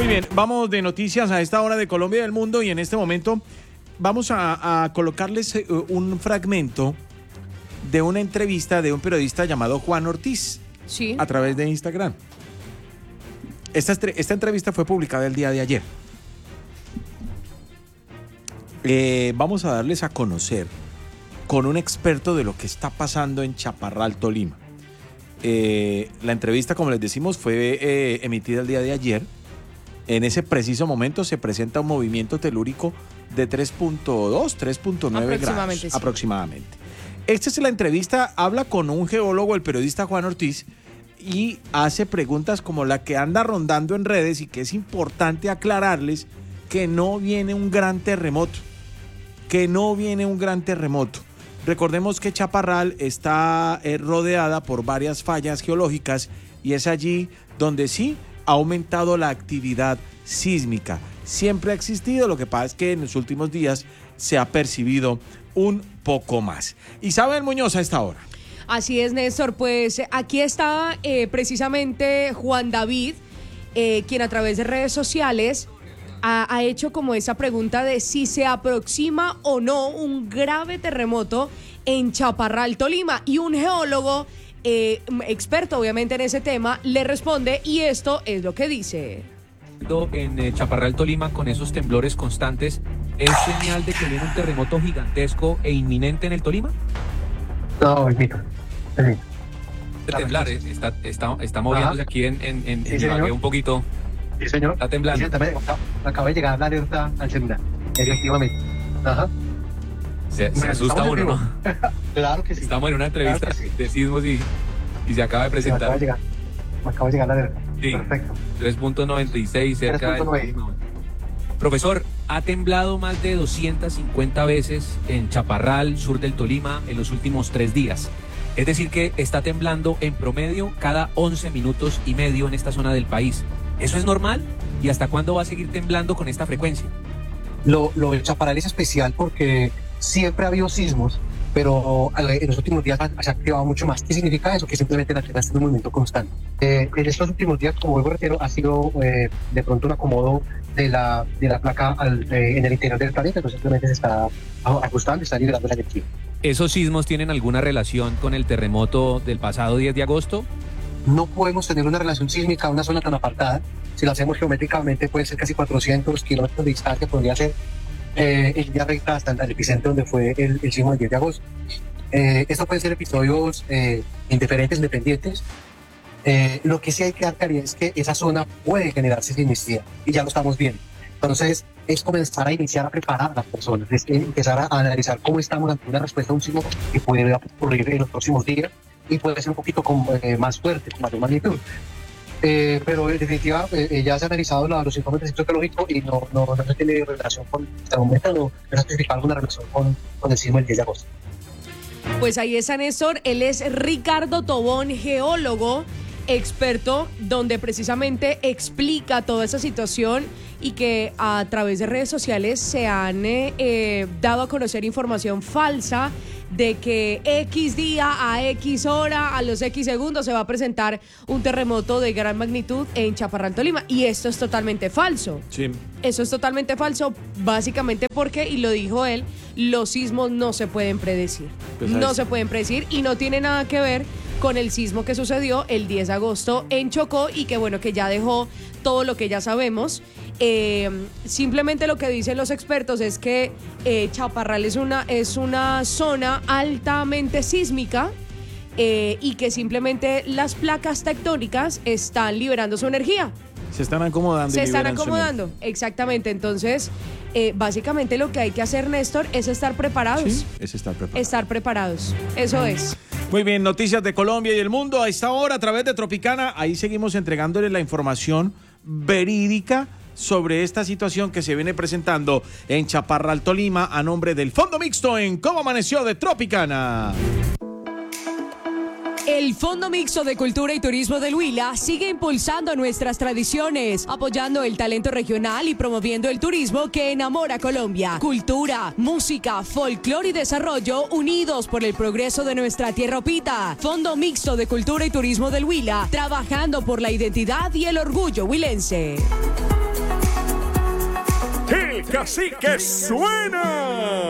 Muy bien, vamos de noticias a esta hora de Colombia y del mundo y en este momento vamos a colocarles un fragmento de una entrevista de un periodista llamado Juan Ortiz. Sí. A través de Instagram. Esta entrevista fue publicada el día de ayer. Vamos a darles a conocer con un experto de lo que está pasando en Chaparral, Tolima. La entrevista, como les decimos, fue emitida el día de ayer. En ese preciso momento se presenta un movimiento telúrico de 3.2, 3.9 grados Sí. aproximadamente. Esta es la entrevista, habla con un geólogo, el periodista Juan Ortiz, y hace preguntas como la que anda rondando en redes y que es importante aclararles que no viene un gran terremoto, Recordemos que Chaparral está rodeada por varias fallas geológicas y es allí donde sí ha aumentado la actividad sísmica. Siempre ha existido, lo que pasa es que en los últimos días se ha percibido un poco más. Isabel Muñoz a esta hora. Así es, Néstor. Pues aquí está precisamente Juan David, quien a través de redes sociales ha hecho como esa pregunta de si se aproxima o no un grave terremoto en Chaparral, Tolima. Y un geólogo experto obviamente en ese tema le responde y esto es lo que dice. En Chaparral, Tolima, con esos temblores constantes, ¿es señal de que viene un terremoto gigantesco e inminente en el Tolima? No, mito. Sí. Temblar, está moviéndose aquí en Sí, Ibagué un poquito. Sí, señor. Está temblando. Sí, acaba de llegar la alerta al celular. Efectivamente. Ajá. Se asusta uno, ¿no? Claro que sí. Estamos en una entrevista Claro que sí. de sismos y se acaba de presentar. Me acaba de llegar la alerta. Sí. Perfecto. 3.96 cerca 3.9. del... Profesor, ha temblado más de 250 veces en Chaparral, sur del Tolima, en los últimos 3 días. Es decir que está temblando en promedio cada 11 minutos y medio en esta zona del país. ¿Eso es normal? ¿Y hasta cuándo va a seguir temblando con esta frecuencia? Lo de Chaparral es especial porque siempre ha habido sismos, pero en los últimos días se ha activado mucho más. ¿Qué significa eso? Que simplemente la Tierra está en un movimiento constante. En estos últimos días, como vuelvo a reitero, ha sido de pronto un acomodo de la placa en el interior del planeta, entonces simplemente se está ajustando y está liberando la energía. ¿Esos sismos tienen alguna relación con el terremoto del pasado 10 de agosto? No podemos tener una relación sísmica a una zona tan apartada. Si lo hacemos geométricamente, puede ser casi 400 kilómetros de distancia, podría ser en línea recta hasta el epicentro donde fue el sismo del 10 de agosto. Esto pueden ser episodios independientes. Lo que sí hay que dar claridad es que esa zona puede generar sismicidad y ya lo estamos viendo. Entonces, es comenzar a iniciar a preparar a las personas, es empezar a analizar cómo estamos ante una respuesta a un sismo que puede ocurrir en los próximos días y puede ser un poquito más fuerte, con mayor magnitud. Pero en definitiva ya se ha analizado los informes de sismo geológico y no se tiene relación con, hasta el momento no se ha certificado alguna relación con el sismo del 10 de agosto. Pues ahí está Néstor, él es Ricardo Tobón, geólogo, experto, donde precisamente explica toda esa situación y que a través de redes sociales se han dado a conocer información falsa de que X día, a X hora, a los X segundos se va a presentar un terremoto de gran magnitud en Chaparral, Tolima. Y esto es totalmente falso. Sí. Eso es totalmente falso, básicamente porque, y lo dijo él, los sismos no se pueden predecir. Pues no se pueden predecir y no tiene nada que ver con el sismo que sucedió el 10 de agosto en Chocó y que bueno, que ya dejó todo lo que ya sabemos. Simplemente lo que dicen los expertos es que Chaparral es una zona altamente sísmica y que simplemente las placas tectónicas están liberando su energía. Se están acomodando. Se están acomodando, exactamente. Entonces, básicamente lo que hay que hacer, Néstor, es estar preparados. Sí, es estar preparados. Estar preparados, eso es. Muy bien, noticias de Colombia y el mundo a esta hora a través de Tropicana. Ahí seguimos entregándoles la información verídica sobre esta situación que se viene presentando en Chaparral, Tolima, a nombre del Fondo Mixto en Cómo Amaneció de Tropicana. El Fondo Mixto de Cultura y Turismo del Huila sigue impulsando nuestras tradiciones, apoyando el talento regional y promoviendo el turismo que enamora a Colombia. Cultura, música, folclore y desarrollo unidos por el progreso de nuestra tierra opita. Fondo Mixto de Cultura y Turismo del Huila, trabajando por la identidad y el orgullo huilense. Cacique suena.